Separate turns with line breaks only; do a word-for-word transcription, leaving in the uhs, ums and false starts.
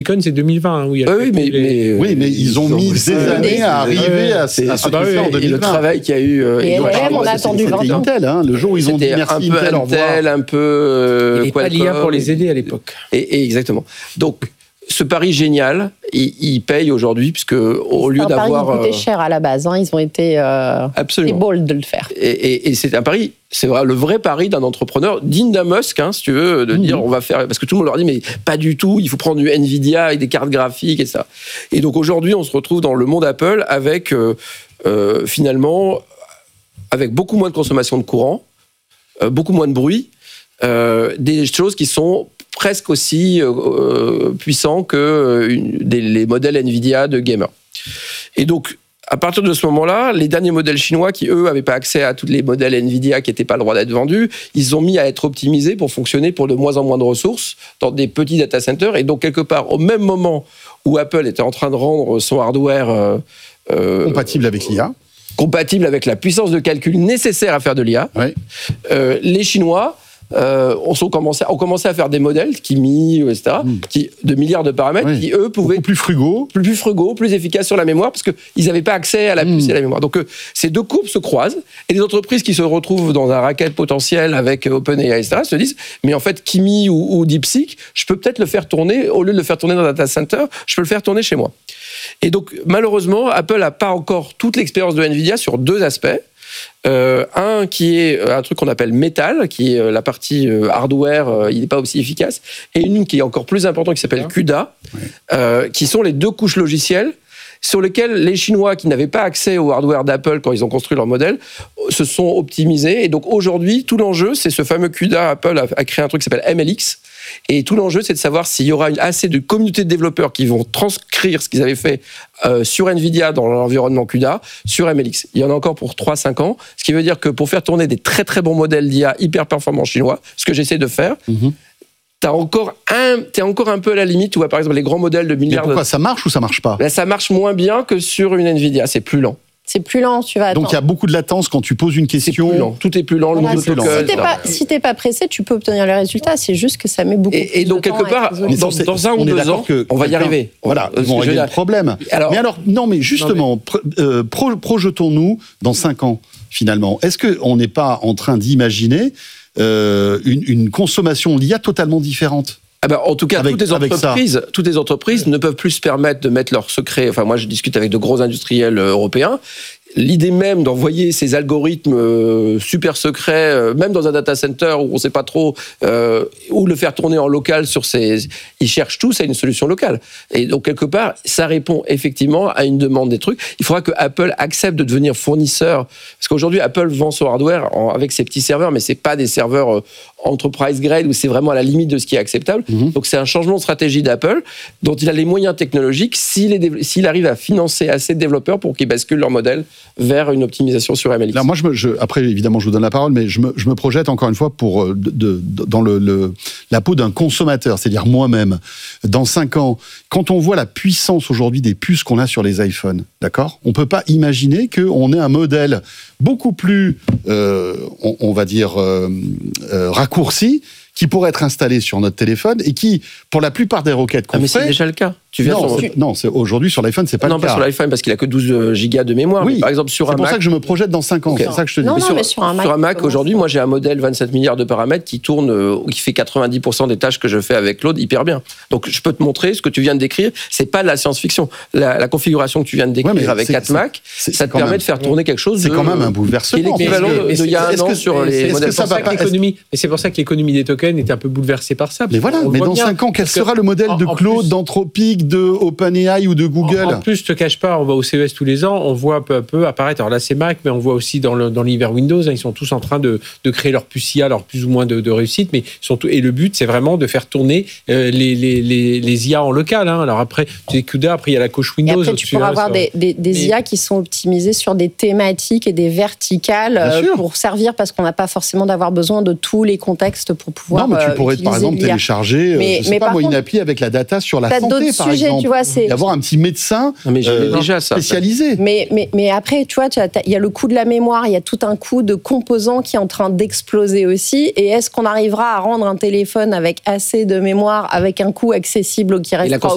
Silicon, c'est deux mille vingt. Hein, où il y a
oui, mais,
les...
mais,
oui, mais ils, ils ont, ont mis des années à arriver euh, à, à ce
que
bah,
en deux mille vingt. Et le travail qu'il y a eu...
Euh, et L L M, on a attendu vingt ans.
Intel, hein, le jour où ils ont dit merci
un peu
Intel,
Intel, un peu... Euh,
il n'y avait pas l'I A pour les aider à l'époque.
Et, et exactement. Donc... Ce pari génial, il, il paye aujourd'hui, puisque au lieu d'avoir...
C'est un pari qui coûtait cher à la base, hein. Ils ont été euh, bold de le faire.
Et, et, et c'est un pari, c'est vrai, le vrai pari d'un entrepreneur digne d'un Musk, hein, si tu veux, de mmh. dire on va faire... Parce que tout le monde leur dit, mais pas du tout, il faut prendre du Nvidia avec des cartes graphiques et ça. Et donc aujourd'hui, on se retrouve dans le monde Apple avec, euh, euh, finalement, avec beaucoup moins de consommation de courant, euh, beaucoup moins de bruit, euh, des choses qui sont... presque aussi euh, puissant que euh, une, des, les modèles Nvidia de gamers. Et donc, à partir de ce moment-là, les derniers modèles chinois qui, eux, n'avaient pas accès à tous les modèles Nvidia qui n'étaient pas le droit d'être vendus, ils ont mis à être optimisés pour fonctionner pour de moins en moins de ressources dans des petits data centers. Et donc, quelque part, au même moment où Apple était en train de rendre son hardware... Euh,
euh, compatible avec l'I A.
Compatible avec la puissance de calcul nécessaire à faire de l'I A.
Oui.
Euh, les Chinois... Euh, on, commencé, on commençait à faire des modèles, Kimi, et cetera, mmh. qui, de milliards de paramètres, oui. qui eux pouvaient
être plus frugaux,
plus, plus frugaux, plus efficaces sur la mémoire, parce qu'ils n'avaient pas accès à la puce mmh. et à la mémoire. Donc euh, ces deux courbes se croisent, et les entreprises qui se retrouvent dans un racket potentiel avec OpenAI, et cetera, se disent, mais en fait, Kimi ou, ou DeepSeek, je peux peut-être le faire tourner, au lieu de le faire tourner dans un data center, je peux le faire tourner chez moi. Et donc, malheureusement, Apple n'a pas encore toute l'expérience de Nvidia sur deux aspects. Euh, un qui est un truc qu'on appelle Metal, qui est la partie euh, hardware, euh, il n'est pas aussi efficace, et une qui est encore plus importante qui s'appelle CUDA, ouais. euh, qui sont les deux couches logicielles sur lesquelles les Chinois qui n'avaient pas accès au hardware d'Apple quand ils ont construit leur modèle se sont optimisés. Et donc aujourd'hui, tout l'enjeu, c'est ce fameux CUDA. Apple a, a créé un truc qui s'appelle M L X. Et tout l'enjeu, c'est de savoir s'il y aura une, assez de communautés de développeurs qui vont transcrire ce qu'ils avaient fait euh, sur Nvidia dans l'environnement CUDA, sur M L X. Il y en a encore pour trois à cinq ans, ce qui veut dire que pour faire tourner des très très bons modèles d'I A hyper performants chinois, ce que j'essaie de faire, mm-hmm. T'as encore un, t'es encore un peu à la limite, où par exemple les grands modèles de milliards...
Mais pourquoi
de...
ça marche ou ça marche pas?
Là, ça marche moins bien que sur une Nvidia, c'est plus lent.
C'est plus lent, tu vas attendre.
Donc il y a beaucoup de latence quand tu poses une question.
C'est plus lent. Tout est plus lent.
Voilà,
le
c'est,
local,
si t'es pas, si t'es pas pressé, tu peux obtenir le résultat. C'est juste que ça met beaucoup. Et,
et donc
de temps
quelque part, dans, dans un ou deux ans, que on va y arriver.
Voilà, ils vont régler le problème. Alors, mais alors, non, mais justement, non, mais... Euh, pro, projetons-nous dans cinq ans finalement. Est-ce que on n'est pas en train d'imaginer euh, une, une consommation d'I A totalement différente?
Ah ben, en tout cas, avec, toutes les entreprises, toutes les entreprises ne peuvent plus se permettre de mettre leurs secrets. Enfin, moi, je discute avec de gros industriels européens. L'idée même d'envoyer ces algorithmes euh, super secrets, euh, même dans un data center où on ne sait pas trop, euh, ou le faire tourner en local sur ces... Ils cherchent tous à une solution locale. Et donc, quelque part, ça répond effectivement à une demande des trucs. Il faudra que Apple accepte de devenir fournisseur. Parce qu'aujourd'hui, Apple vend son hardware en, avec ses petits serveurs, mais ce n'est pas des serveurs euh, enterprise grade où c'est vraiment à la limite de ce qui est acceptable. Mmh. Donc, c'est un changement de stratégie d'Apple dont il a les moyens technologiques s'il, est, s'il arrive à financer assez de développeurs pour qu'ils basculent leur modèle vers une optimisation sur M L X.
Là, moi, je me, je, après, évidemment, je vous donne la parole, mais je me, je me projette encore une fois pour, de, de, dans le, le, la peau d'un consommateur, c'est-à-dire moi-même. Dans cinq ans, quand on voit la puissance aujourd'hui des puces qu'on a sur les iPhones, d'accord ? On ne peut pas imaginer qu'on ait un modèle beaucoup plus, euh, on, on va dire, euh, euh, raccourci, qui pourrait être installé sur notre téléphone et qui, pour la plupart des requêtes qu'on
ah mais
fait...
c'est déjà le cas. Tu viens
non,
sur...
c'est, non c'est, aujourd'hui, sur l'iPhone, c'est pas
non,
le cas.
Non, pas sur l'iPhone, parce qu'il a que douze gigas de mémoire.
Oui,
mais par exemple, sur
c'est
un
pour
Mac...
ça que je me projette dans cinq ans. Okay. C'est ça que je te dis.
Non,
mais
non,
sur,
mais sur un Mac,
sur un Mac aujourd'hui, moi, j'ai un modèle vingt-sept milliards de paramètres qui tourne, euh, qui fait quatre-vingt-dix pour cent des tâches que je fais avec Claude hyper bien. Donc, je peux te montrer ce que tu viens de décrire. C'est pas de la science-fiction. La, la configuration que tu viens de décrire ouais, avec quatre Mac, c'est, ça te permet même, de faire tourner quelque chose
c'est
de...
quand même un bouleversement.
Qui est l'équivalent d'il y a un an sur les modèles.
Mais c'est pour ça que l'économie des tokens est un peu bouleversée par ça.
Mais voilà, mais dans cinq ans, quel sera le modèle de Claude, d'Anthropic, de OpenAI ou de Google ?
En plus, je te cache pas, on va au C E S tous les ans, on voit peu à peu apparaître, alors là c'est Mac, mais on voit aussi dans, le, dans l'univers Windows, hein, ils sont tous en train de, de créer leur puce I A, leur plus ou moins de, de réussite, mais surtout, et le but c'est vraiment de faire tourner euh, les, les, les, les I A en local. Hein. Alors après, tu sais, CUDA, après il y a la couche Windows.
Et après, tu pourras avoir des, des, des mais... I A qui sont optimisées sur des thématiques et des verticales euh, pour servir, parce qu'on n'a pas forcément d'avoir besoin de tous les contextes pour pouvoir.
Non, mais tu pourrais
euh,
par exemple télécharger, mais, je sais mais pas moi, une appli avec la data sur la santé, par
sujets,
exemple.
Tu vois, c'est...
Et avoir un petit médecin
non, mais euh, déjà, ça,
spécialisé.
Mais, mais, mais après, tu vois, il y a le coût de la mémoire, il y a tout un coût de composants qui est en train d'exploser aussi. Et est-ce qu'on arrivera à rendre un téléphone avec assez de mémoire, avec un coût accessible qui restera augmenté ?